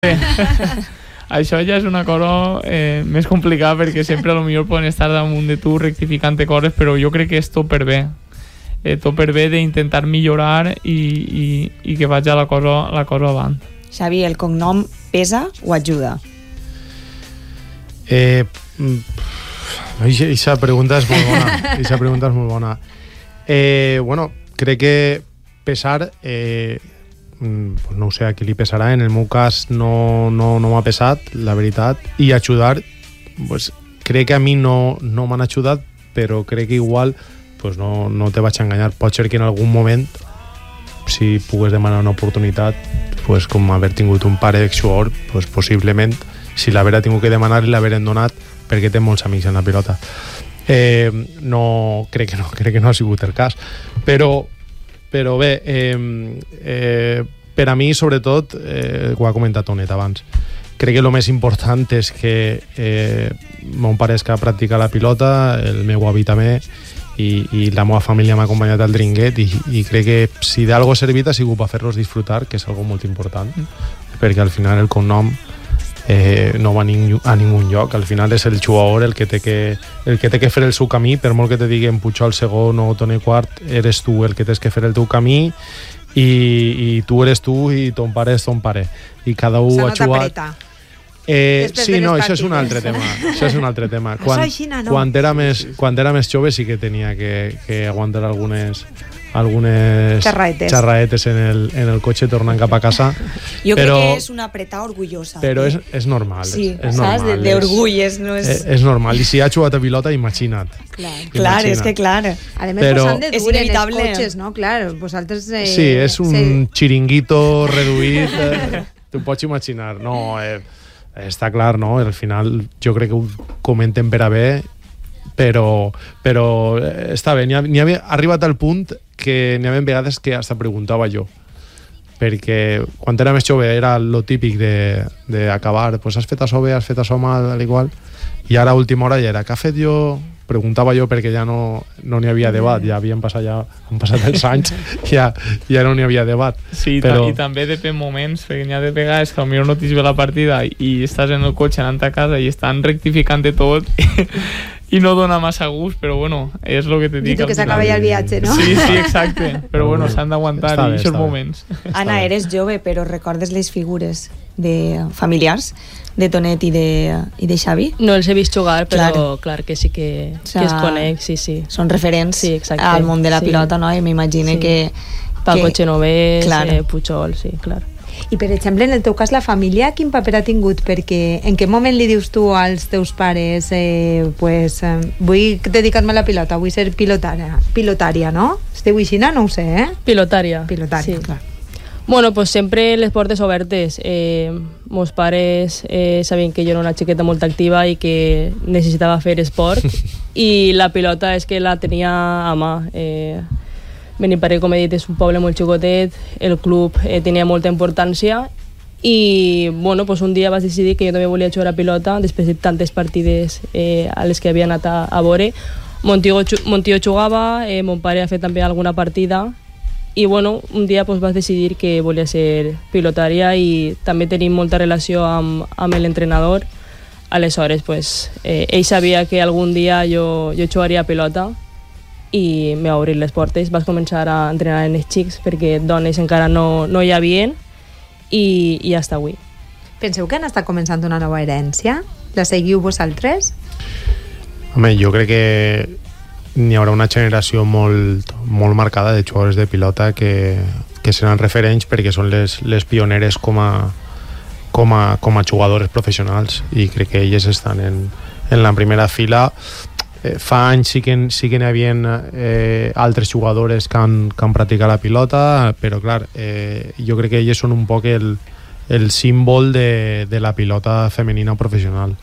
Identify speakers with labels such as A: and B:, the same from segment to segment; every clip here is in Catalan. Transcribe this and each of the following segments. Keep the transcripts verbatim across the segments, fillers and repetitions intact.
A: Bé, això ja és una cosa eh, més complicada perquè sempre a lo millor poden estar damunt de tu rectificant coses, però jo crec que és tot per bé. Eh, tot per bé d'intentar millorar i, i, i que vagi la cosa, la cosa avant.
B: Xavi, el cognom pesa o ajuda?
C: Eh, Eixa pregunta és molt bona. Eixa pregunta és molt bona. Eh, bueno, crec que pesar... Eh, pues no ho sé, a qui li pesarà. En el meu cas no, no, no m'ha pesat, la veritat, i ajudar, pues, crec que a mi no, no m'han ajudat, però crec que igual pues no, no te vaig enganyar. Pot ser que en algun moment, si pogués demanar una oportunitat, pues, com haver tingut un pare d'exjugador, pues, possiblement, si l'haver tingut que demanar i l'haver donat, perquè té molts amics en la pilota. Eh, no, crec que no, crec que no ha sigut el cas. Però Però bé, eh, eh, per a mi, sobretot, eh, ho ha comentat Tonet abans, crec que el més important és que eh, mon pare és que practica la pilota, el meu avi també, i, i la meva família m'ha acompanyat al dringuet, i, i crec que si d'algo ha servit ha sigut per fer-los disfrutar, que és algo molt important, perquè al final el cognom Eh, no va a, ning a ningun lloc. Al final és el jugador el que té que, el que té que fer el seu camí, per molt que te diguen Pujol segon o Toni quart, eres tu el que tens que fer el teu camí, i, i tu eres tu i ton pare és ton pare, i cada un ha jugat. Eh, sí, no, això és un altre tema. Això és un altre tema. Quan, quan, era més, quan era més jove sí que tenia que, que aguantar algunes algunes
B: xerraetes,
C: xerraetes en, el, en el cotxe tornant cap a casa.
B: Jo
C: però,
B: crec que és una apretada orgullosa.
C: Però és, és normal.
B: Sí,
C: és, és
B: saps?
C: normal,
B: d'orgull. És, no és...
C: És, és normal. I si ha jugat a pilota, imagina't.
B: Clar, clar, és que clar.
D: A més,
C: però,
D: posant de
B: és
D: dur en els
B: inevitable.
D: cotxes, no? Clar, vosaltres... Eh,
C: sí, és un
D: sí.
C: xiringuito reduït. Eh, T'ho pots imaginar. No, eh, està clar, no? Al final jo crec que ho comenten per a bé, però, però eh, està bé. N'hi ha, n'hi havia arribat al punt que n'hi havia vegades que hasta preguntava jo, perquè quan era més jove era lo típic d'acabar, pues has fet això bé, has fet això mal, al igual, i ara a última hora ja era, què ha fet jo? Preguntava jo perquè ja no no n'hi havia debat, ja havien passat, ja, han passat els anys, ja, ja no n'hi havia debat.
A: Sí, però... i també depèn moments, perquè n'hi ha de vegades que potser no t'hi ve la partida i estàs en el cotxe anant a casa i estan rectificant de tot i no dona massa gust, però bueno, és el que te dic.
D: I tu que s'acaba ja el viatge, no?
A: Sí, sí, exacte, però bueno, s'han d'aguantar i aquests moments.
B: Anna, eres jove, però recordes les figures de familiars de Tonet i de, i de Xavi?
E: No els he vist jugar, però clar,
B: clar
E: que sí que, o sea, que es conec, sí, sí.
B: Són referents
E: sí,
B: al món de la
E: sí.
B: pilota, no? I m'imagino sí. que...
E: Paco que... Genovés,
B: clar.
E: eh, Pujol, sí, clar.
D: I per exemple, en el teu cas, la família quin paper ha tingut? Perquè en què moment li dius tu als teus pares eh, pues, eh, vull dedicar-me a la pilota, vull ser pilotària, pilotària, no? Es diu així, no ho sé, eh?
E: Pilotària.
D: Pilotària,
E: sí.
D: clar.
E: Bueno, pues sempre les portes obertes. Eh, meus pares eh, sabien que jo era una xiqueta molt activa i que necessitava fer esport i la pilota és que la tenia a mà. Eh, Beniparrell, com he dit, és un poble molt xicotet, el club eh, tenia molta importància i bueno, pues un dia vaig decidir que jo també volia jugar a pilota després de tantes partides eh, a les que havia anat a, a veure. Mon tio, mon tio jugava, eh, mon pare ha fet també alguna partida i bueno, un dia pues, vaig decidir que volia ser pilotària i també tenim molta relació amb, amb l'entrenador. Aleshores, pues, eh, ell sabia que algun dia jo, jo jugaria a pilota i m'ha obrit les portes. Vaig començar a entrenar en els xics perquè dones encara no, no hi havia i, i hasta avui.
D: Penseu que han estat començant una nova herència? La seguiu vosaltres?
C: Home, jo crec que n'hi haurà una generació molt, molt marcada de jugadors de pilota que, que seran referents perquè són les, les pioneres com a, com, a, com a jugadores professionals i crec que elles estan en, en la primera fila. Eh, fa anys sí que, sí que n'hi havia eh, altres jugadores que han, que han practicat la pilota, però clar, eh, jo crec que elles són un poc el, el símbol de, de la pilota femenina professional.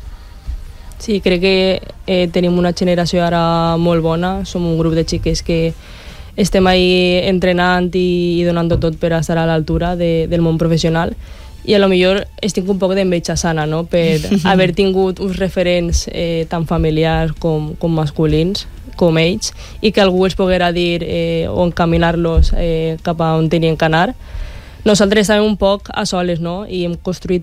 E: Sí, crec que eh, tenim una generació ara molt bona, som un grup de xiques que estem ahí entrenant i, i donant tot per estar a l'altura de, del món professional i a lo millor estic un poc d'enveja sana, no? Per haver tingut uns referents eh, tan familiars com, com masculins com ells i que algú els poguera dir eh, o encaminar-los eh, cap a on tenien que anar. nosaltres estàvem un poc a soles, no? I hem construït